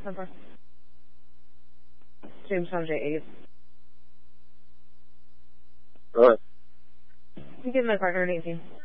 number. Jamestown J8. Right. You give my partner an 18.